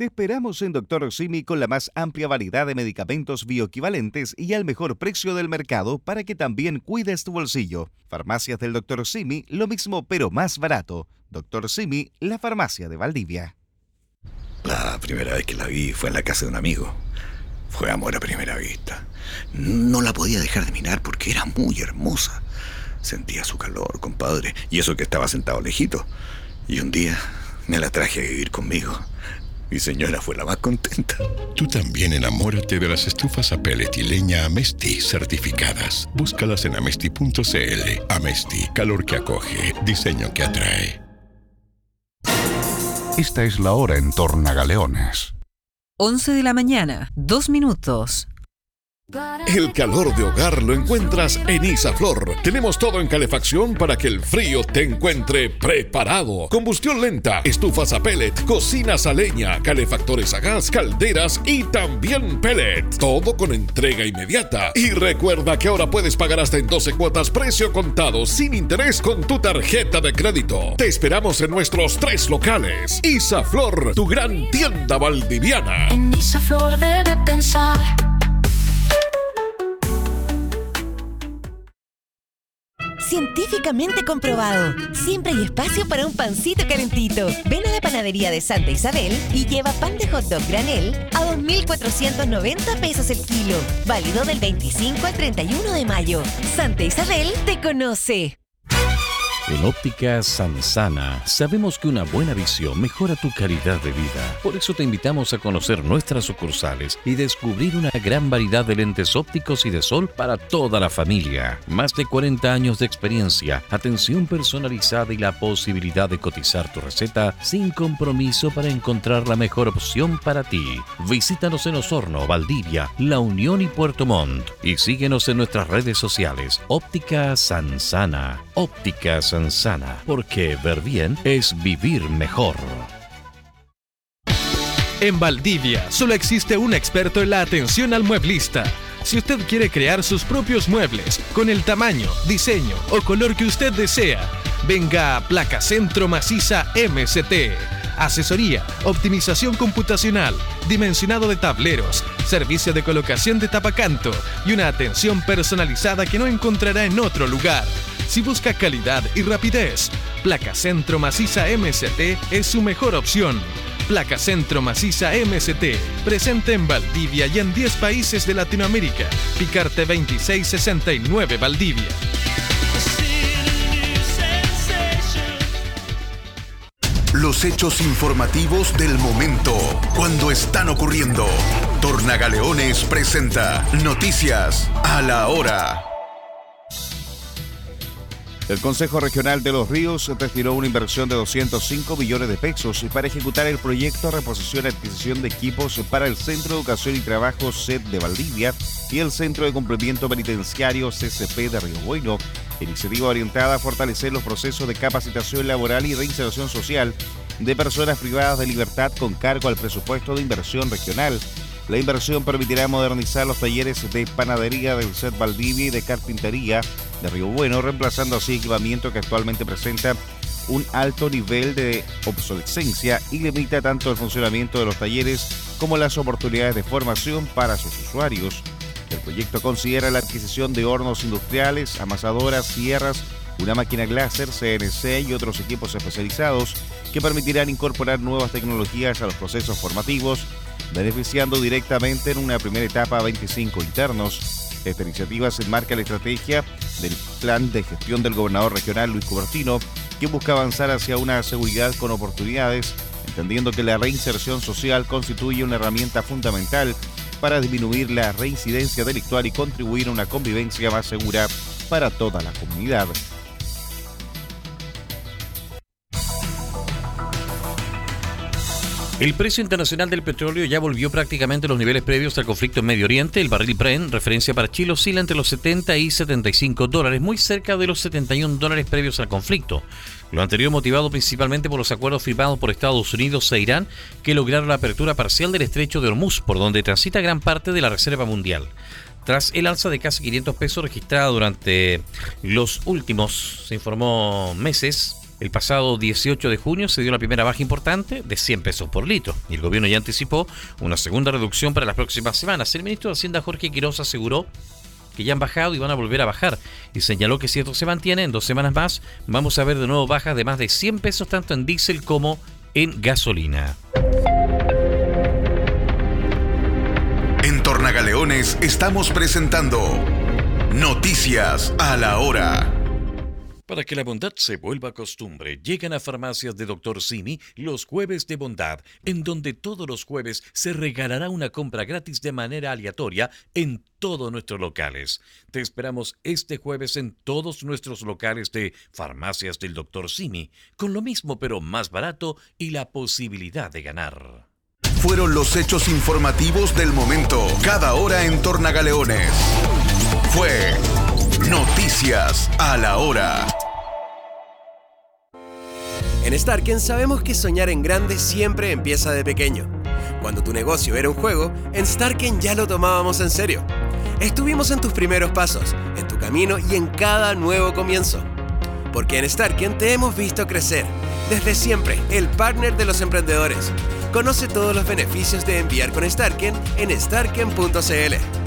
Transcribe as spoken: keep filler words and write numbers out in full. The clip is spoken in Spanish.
Te esperamos en Doctor Simi con la más amplia variedad de medicamentos bioequivalentes y al mejor precio del mercado para que también cuides tu bolsillo. Farmacias del Doctor Simi, lo mismo pero más barato. Doctor Simi, la farmacia de Valdivia. La primera vez que la vi fue en la casa de un amigo. Fue amor a primera vista. No la podía dejar de mirar porque era muy hermosa. Sentía su calor, compadre, y eso que estaba sentado lejito. Y un día me la traje a vivir conmigo. Mi señora fue la más contenta. Tú también enamórate de las estufas a pellet y leña Amesti certificadas. Búscalas en amesti punto c l. Amesti, calor que acoge, diseño que atrae. Esta es la hora en Tornagaleones. once de la mañana, dos minutos. El calor de hogar lo encuentras en Isaflor. Tenemos todo en calefacción para que el frío te encuentre preparado. Combustión lenta, estufas a pellet, cocinas a leña, calefactores a gas, calderas y también pellet. Todo con entrega inmediata. Y recuerda que ahora puedes pagar hasta en doce cuotas precio contado sin interés con tu tarjeta de crédito. Te esperamos en nuestros tres locales. Isaflor, tu gran tienda valdiviana. En Isaflor debe pensar. Científicamente comprobado. Siempre hay espacio para un pancito calentito. Ven a la panadería de Santa Isabel y lleva pan de hot dog granel a dos mil cuatrocientos noventa pesos el kilo. Válido del veinticinco al treinta y uno de mayo. Santa Isabel te conoce. En Óptica Sansana sabemos que una buena visión mejora tu calidad de vida. Por eso te invitamos a conocer nuestras sucursales y descubrir una gran variedad de lentes ópticos y de sol para toda la familia. Más de cuarenta años de experiencia, atención personalizada y la posibilidad de cotizar tu receta sin compromiso para encontrar la mejor opción para ti. Visítanos en Osorno, Valdivia, La Unión y Puerto Montt. Y síguenos en nuestras redes sociales. Óptica Sansana. Óptica Sansana. Sana, porque ver bien es vivir mejor. En Valdivia solo existe un experto en la atención al mueblista. Si usted quiere crear sus propios muebles con el tamaño, diseño o color que usted desea, venga a Placa Centro Maciza M C T. Asesoría, optimización computacional, dimensionado de tableros, servicio de colocación de tapacanto y una atención personalizada que no encontrará en otro lugar. Si busca calidad y rapidez, Placa Centro Maciza M C T es su mejor opción. Placa Centro Maciza M C T, presente en Valdivia y en diez países de Latinoamérica. Picarte veintiséis sesenta y nueve Valdivia. Los hechos informativos del momento, cuando están ocurriendo. Tornagaleones presenta Noticias a la Hora. El Consejo Regional de Los Ríos destinó una inversión de doscientos cinco millones de pesos para ejecutar el proyecto Reposición y Adquisición de Equipos para el Centro de Educación y Trabajo C E D de Valdivia y el Centro de Cumplimiento Penitenciario C C P de Río Bueno, iniciativa orientada a fortalecer los procesos de capacitación laboral y reinserción social de personas privadas de libertad con cargo al presupuesto de inversión regional. La inversión permitirá modernizar los talleres de panadería del C E D Valdivia y de carpintería de Río Bueno, reemplazando así equipamiento que actualmente presenta un alto nivel de obsolescencia y limita tanto el funcionamiento de los talleres como las oportunidades de formación para sus usuarios. El proyecto considera la adquisición de hornos industriales, amasadoras, sierras, una máquina láser, C N C y otros equipos especializados que permitirán incorporar nuevas tecnologías a los procesos formativos, beneficiando directamente en una primera etapa a veinticinco internos. Esta iniciativa se enmarca en la estrategia del plan de gestión del gobernador regional Luis Cubertino, que busca avanzar hacia una seguridad con oportunidades, entendiendo que la reinserción social constituye una herramienta fundamental para disminuir la reincidencia delictual y contribuir a una convivencia más segura para toda la comunidad. El precio internacional del petróleo ya volvió prácticamente a los niveles previos al conflicto en Medio Oriente. El barril Brent, referencia para Chile, oscila entre los setenta y setenta y cinco dólares, muy cerca de los setenta y un dólares previos al conflicto. Lo anterior motivado principalmente por los acuerdos firmados por Estados Unidos e Irán, que lograron la apertura parcial del estrecho de Hormuz, por donde transita gran parte de la reserva mundial. Tras el alza de casi quinientos pesos registrada durante los últimos, se informó, meses, El pasado dieciocho de junio se dio la primera baja importante de cien pesos por litro y el gobierno ya anticipó una segunda reducción para las próximas semanas. El ministro de Hacienda Jorge Quiroz aseguró que ya han bajado y van a volver a bajar y señaló que si esto se mantiene en dos semanas más vamos a ver de nuevo bajas de más de cien pesos tanto en diésel como en gasolina. En Tornagaleones estamos presentando Noticias a la Hora. Para que la bondad se vuelva costumbre, llegan a Farmacias de doctor Simi los Jueves de Bondad, en donde todos los jueves se regalará una compra gratis de manera aleatoria en todos nuestros locales. Te esperamos este jueves en todos nuestros locales de Farmacias del doctor Simi, con lo mismo pero más barato y la posibilidad de ganar. Fueron los hechos informativos del momento, cada hora en Tornagaleones. Fue Noticias a la Hora. En Starken sabemos que soñar en grande siempre empieza de pequeño. Cuando tu negocio era un juego, en Starken ya lo tomábamos en serio. Estuvimos en tus primeros pasos, en tu camino y en cada nuevo comienzo. Porque en Starken te hemos visto crecer. Desde siempre, el partner de los emprendedores. Conoce todos los beneficios de enviar con Starken en starken punto c l.